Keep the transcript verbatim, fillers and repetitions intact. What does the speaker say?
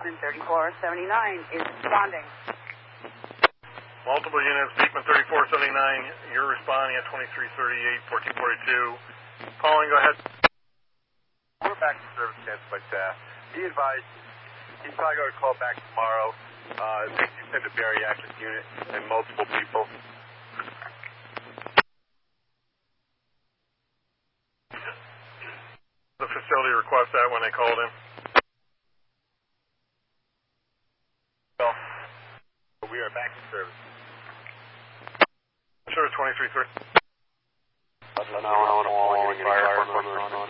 Beekman thirty-four seventy-nine is responding. Multiple units, Beekman thirty-four seventy-nine, you're responding at twenty-three thirty-eight, fourteen forty-two. Calling, go ahead. We're back to service canceled by staff. He advised he's probably going to call back tomorrow. Uh, they sent a bariatric unit and multiple people. The facility request that when they called in. Well, we are back in service. Sure, twenty-three thirty. Now, I want to fire